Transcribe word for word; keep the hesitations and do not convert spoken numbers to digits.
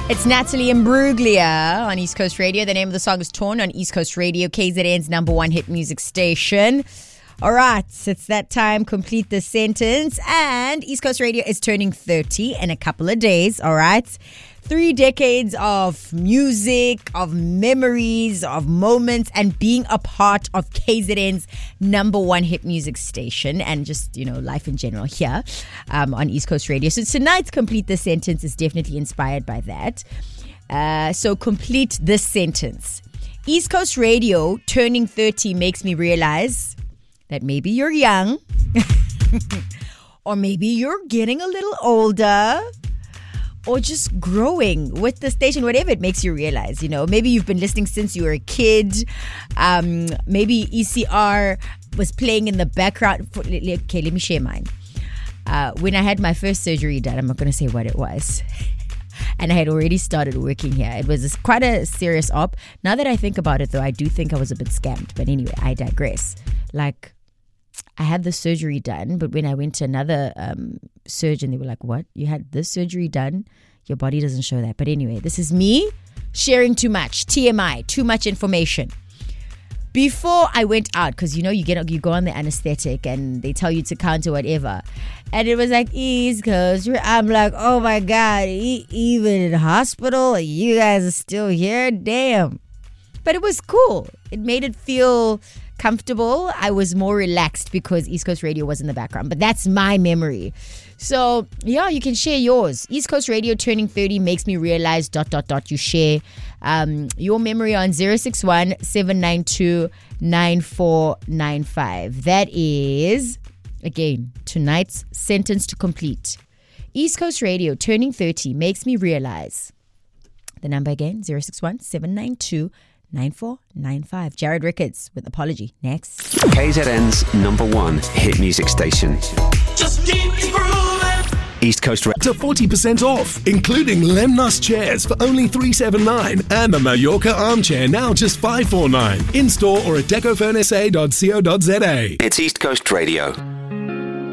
It's Natalie Imbruglia on East Coast Radio. The name of the song is Torn on East Coast Radio, K Z N's number one hit music station. All right, it's that time. Complete the sentence. And East Coast Radio is turning thirty in a couple of days. All right. Three decades of music, of memories, of moments, and being a part of K Z N's number one hit music station and just, you know, life in general here um, on East Coast Radio. So tonight's Complete the Sentence is definitely inspired by that. Uh, so complete this sentence. East Coast Radio turning thirty makes me realize that maybe you're young or maybe you're getting a little older. Or just growing with the station, whatever it makes you realize, you know. Maybe you've been listening since you were a kid. Um, maybe E C R was playing in the background. For, okay, let me share mine. Uh, when I had my first surgery done, I'm not going to say what it was. And I had already started working here. It was quite a serious op. Now that I think about it, though, I do think I was a bit scammed. But anyway, I digress. Like, I had the surgery done, but when I went to another um, surgeon, they were like, what? You had this surgery done? Your body doesn't show that. But anyway, this is me sharing too much. T M I, too much information. Before I went out, because, you know, you get you go on the anesthetic and they tell you to count or whatever. And it was like, East Coast. I'm like, oh, my God, e- even in hospital, you guys are still here? Damn. But it was cool. It made it feel comfortable. I was more relaxed because East Coast Radio was in the background. But that's my memory. So, yeah, you can share yours. East Coast Radio turning thirty makes me realize, dot, dot, dot, you share um, your memory on zero six one, seven nine two, nine four nine five. That is, again, tonight's sentence to complete. East Coast Radio turning thirty makes me realize. The number again, zero six one, seven nine two, nine four nine five. Jared Ricketts with Apology. Next. K Z N's number one hit music station. Just keep grooving. East Coast Radio. To forty percent off, including Lemnos chairs for only three seventy-nine and the Mallorca armchair now just five forty-nine. In store or at decofurnace dot co dot za. It's East Coast Radio.